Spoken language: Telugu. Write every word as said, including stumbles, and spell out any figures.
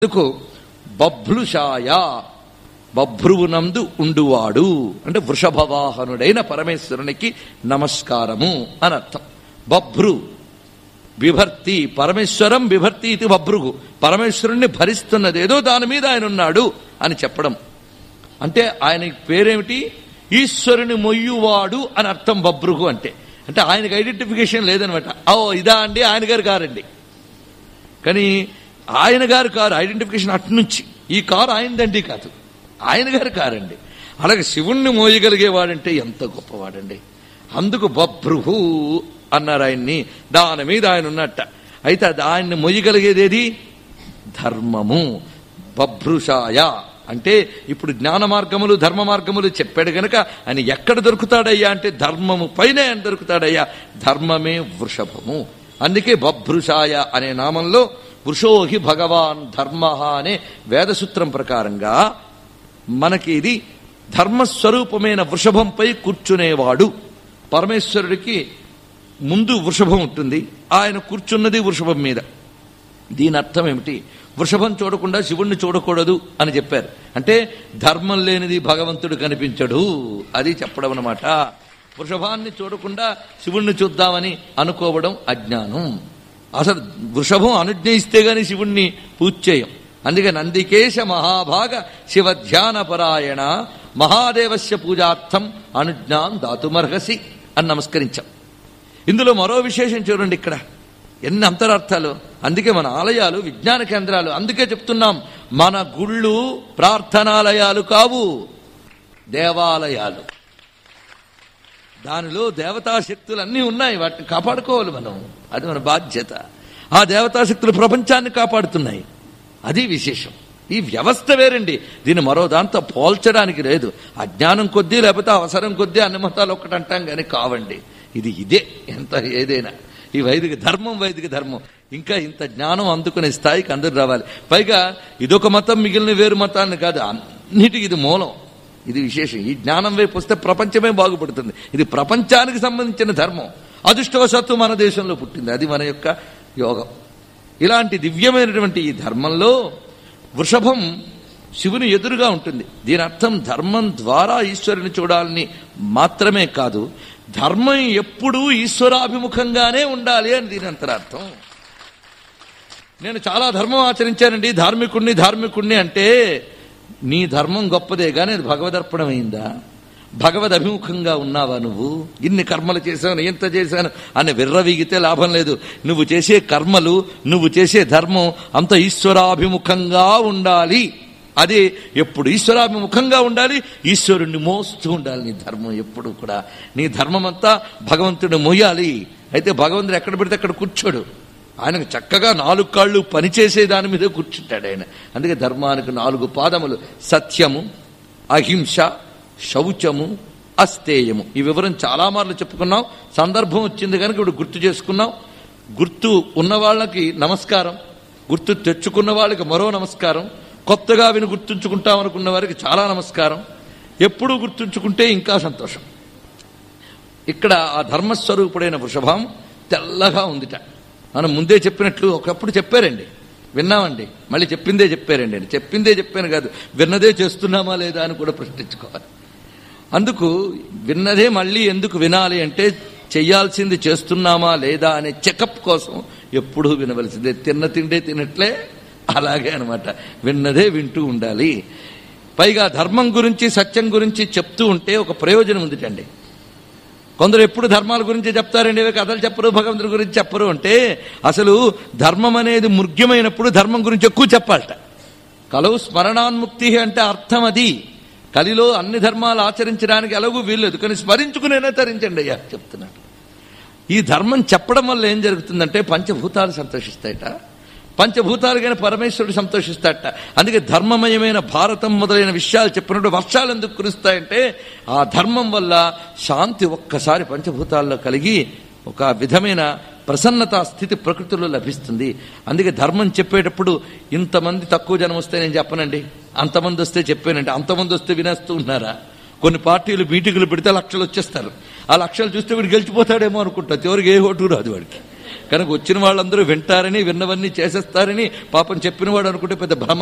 అందుకు బభ్లుషాయ బభ్రువునందు ఉండువాడు అంటే వృషభవాహనుడైన పరమేశ్వరునికి నమస్కారము అని అర్థం. బభ్రు బిభర్తి పరమేశ్వరం బిభర్తి ఇది బభ్రుగు, పరమేశ్వరుణ్ణి భరిస్తున్నదేదో దాని మీద ఆయన ఉన్నాడు అని చెప్పడం. అంటే ఆయన పేరేమిటి? ఈశ్వరుని మొయ్యువాడు అని అర్థం బభ్రుగు అంటే. అంటే ఆయనకు ఐడెంటిఫికేషన్ లేదనమాట. ఓ ఇదా అండి ఆయన గారు కారండి, కానీ ఆయన గారు కారు ఐడెంటిఫికేషన్ అట్నుంచి ఈ కారు ఆయనదండి కాదు, ఆయన గారు కారండి. అలాగే శివుణ్ణి మోయగలిగేవాడంటే ఎంత గొప్పవాడండి. అందుకు బభ్రుహు అన్నారు ఆయన్ని. దాని మీద ఆయన ఉన్నట్ట. అయితే అది ఆయన్ని మొయ్యగలిగేదేది ధర్మము. బభ్రుషాయ అంటే ఇప్పుడు జ్ఞాన మార్గములు ధర్మ మార్గములు చెప్పాడు గనక ఆయన ఎక్కడ దొరుకుతాడయ్యా అంటే ధర్మము పైనే ఆయన దొరుకుతాడయ్యా. ధర్మమే వృషభము. అందుకే బభ్రుషాయ అనే నామంలో వృషోహి భగవాన్ ధర్మ అనే వేదసూత్రం ప్రకారంగా మనకి ఇది ధర్మస్వరూపమైన వృషభంపై కూర్చునేవాడు. పరమేశ్వరుడికి ముందు వృషభం ఉంటుంది, ఆయన కూర్చున్నది వృషభం మీద. దీని అర్థం ఏమిటి? వృషభం చూడకుండా శివుణ్ణి చూడకూడదు అని చెప్పారు. అంటే ధర్మం లేనిది భగవంతుడు కనిపించడు అది చెప్పడం అన్నమాట. వృషభాన్ని చూడకుండా శివుణ్ణి చూద్దామని అనుకోవడం అజ్ఞానం. అసలు వృషభం అనుజ్ఞయిస్తే గాని శివుణ్ణి పూజ చేయం. అందుకే నందికేశ మహాభాగ శివ ధ్యాన పరాయణ మహాదేవస్య పూజార్థం అనుజ్ఞాం దాతుమర్హసి అని నమస్కరించాం. ఇందులో మరో విశేషం చూడండి, ఇక్కడ ఎన్ని అంతరార్థాలు. అందుకే మన ఆలయాలు విజ్ఞాన కేంద్రాలు. అందుకే చెప్తున్నాం మన గుళ్ళు ప్రార్థనాలయాలు కావు, దేవాలయాలు. దానిలో దేవతాశక్తులు అన్నీ ఉన్నాయి, వాటిని కాపాడుకోవాలి మనం. అది మన బాధ్యత. ఆ దేవతాశక్తులు ప్రపంచాన్ని కాపాడుతున్నాయి, అది విశేషం. ఈ వ్యవస్థ వేరండి, దీన్ని మరో దాంతో పోల్చడానికి లేదు. అజ్ఞానం కొద్దీ లేకపోతే అవసరం కొద్దీ అన్ని మతాలు ఒక్కటి అంటాం కానీ కావండి. ఇది ఇదే ఎంత ఏదైనా. ఈ వైదిక ధర్మం వైదిక ధర్మం ఇంకా ఇంత జ్ఞానం అందుకునే స్థాయికి అందరూ రావాలి. పైగా ఇదొక మతం మిగిలిన వేరు మతాన్ని కాదు, అన్నిటికీ ఇది మూలం. ఇది విశేషం. ఈ జ్ఞానం వైపు వస్తే ప్రపంచమే బాగుపడుతుంది. ఇది ప్రపంచానికి సంబంధించిన ధర్మం. అదృష్టవశాత్తు మన దేశంలో పుట్టింది, అది మన యొక్క యోగం. ఇలాంటి దివ్యమైనటువంటి ఈ ధర్మంలో వృషభం శివుని ఎదురుగా ఉంటుంది. దీని అర్థం ధర్మం ద్వారా ఈశ్వరుని చూడాలని మాత్రమే కాదు, ధర్మం ఎప్పుడూ ఈశ్వరాభిముఖంగానే ఉండాలి అని దీని అంతరార్థం. నేను చాలా ధర్మం ఆచరించానండి, ధార్మికుణ్ణి ధార్మికుణ్ణి అంటే నీ ధర్మం గొప్పదే కానీ అది భగవదర్పణమైందా? భగవద్ అభిముఖంగా ఉన్నావా? నువ్వు ఇన్ని కర్మలు చేశాను ఎంత చేశాను అని విర్రవీగితే లాభం లేదు. నువ్వు చేసే కర్మలు నువ్వు చేసే ధర్మం అంత ఈశ్వరాభిముఖంగా ఉండాలి. అది ఎప్పుడు ఈశ్వరాభిముఖంగా ఉండాలి, ఈశ్వరుణ్ణి మోస్తూ ఉండాలి. నీ ధర్మం ఎప్పుడు కూడా నీ ధర్మం అంతా భగవంతుడిని మోయాలి. అయితే భగవంతుడు ఎక్కడ పెడితే అక్కడ కూర్చోడు, ఆయనకు చక్కగా నాలుగు కాళ్ళు పనిచేసే దాని మీద కూర్చుంటాడు ఆయన. అందుకే ధర్మానికి నాలుగు పాదములు: సత్యము, అహింస, శౌచము, అస్తేయము. ఈ వివరం చాలా మార్లు చెప్పుకున్నాం. సందర్భం వచ్చింది కనుక ఇప్పుడు గుర్తు చేసుకున్నాం. గుర్తు ఉన్న వాళ్ళకి నమస్కారం, గుర్తు తెచ్చుకున్న వాళ్ళకి మరో నమస్కారం, కొత్తగా విని గుర్తుంచుకుంటాం అనుకున్న వారికి చాలా నమస్కారం. ఎప్పుడూ గుర్తుంచుకుంటే ఇంకా సంతోషం. ఇక్కడ ఆ ధర్మస్వరూపుడైన వృషభం తెల్లగా ఉందిట. మనం ముందే చెప్పినట్లు ఒకప్పుడు చెప్పారండి, విన్నామండి, మళ్ళీ చెప్పిందే చెప్పారండి అని. చెప్పిందే చెప్పాను కాదు, విన్నదే చేస్తున్నామా లేదా అని కూడా ప్రశ్నించుకోవాలి. అందుకు విన్నదే మళ్ళీ ఎందుకు వినాలి అంటే చెయ్యాల్సింది చేస్తున్నామా లేదా అనే చెకప్ కోసం ఎప్పుడూ వినవలసిందే. తిన్న తిండే తినట్లే అలాగే అనమాట, విన్నదే వింటూ ఉండాలి. పైగా ధర్మం గురించి సత్యం గురించి చెప్తూ ఉంటే ఒక ప్రయోజనం ఉందిటండి. కొందరు ఎప్పుడు ధర్మాల గురించి చెప్తారండి, కథలు చెప్పరు, భగవంతుడి గురించి చెప్పరు అంటే అసలు ధర్మం అనేది ముఖ్యమైనప్పుడు ధర్మం గురించి ఎక్కువ చెప్పాలట. కలవు స్మరణాన్ముక్తి అంటే అర్థం అది. కలిలో అన్ని ధర్మాలు ఆచరించడానికి ఎలాగూ వీల్లేదు, కానీ స్మరించుకునేనా తరించండి అయ్యా చెప్తున్నాడు. ఈ ధర్మం చెప్పడం వల్ల ఏం జరుగుతుందంటే పంచభూతాలు సంతోషిస్తాయట. పంచభూతాలు కానీ పరమేశ్వరుడు సంతోషిస్తాడట. అందుకే ధర్మమయమైన భారతం మొదలైన విషయాలు చెప్పినప్పుడు వర్షాలు ఎందుకు కురుస్తాయంటే ఆ ధర్మం వల్ల శాంతి ఒక్కసారి పంచభూతాల్లో కలిగి ఒక విధమైన ప్రసన్నత స్థితి ప్రకృతిలో లభిస్తుంది. అందుకే ధర్మం చెప్పేటప్పుడు ఇంతమంది తక్కువ జనం వస్తే నేను చెప్పనండి, అంతమంది వస్తే చెప్పానండి. అంతమంది వస్తే వినేస్తూ ఉన్నారా? కొన్ని పార్టీలు మీటింగులు పెడితే లక్షలు వచ్చేస్తారు. ఆ లక్షలు చూస్తే వీడు గెలిచిపోతాడేమో అనుకుంటా, చివరికి ఏ ఓటు రాదు వాడికి. కనుక వచ్చిన వాళ్ళందరూ వింటారని, విన్నవన్నీ చేసేస్తారని పాపం చెప్పిన వాడు అనుకుంటే పెద్ద భ్రమ